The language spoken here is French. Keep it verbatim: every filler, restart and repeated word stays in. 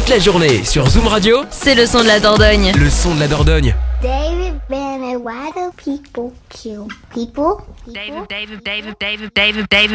toute la journée sur Zoom Radio. C'est le son de la Dordogne. Le son de la Dordogne. David Banner, why do people kill people? David, David, David, David, David, David.